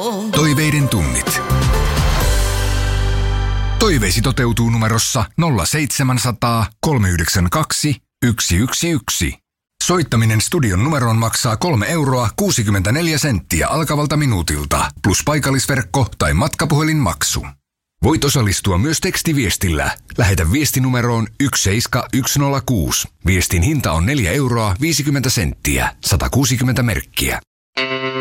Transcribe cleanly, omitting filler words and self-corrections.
Toiveiden tunnit. Toiveisi toteutuu numerossa 0700 392 111. Soittaminen studion numeroon maksaa 3,64 € alkavalta minuutilta, plus paikallisverkko tai matkapuhelinmaksu. Voit osallistua myös tekstiviestillä. Lähetä viestinumeroon 17106. Viestin hinta on 4,50 €, 160 merkkiä.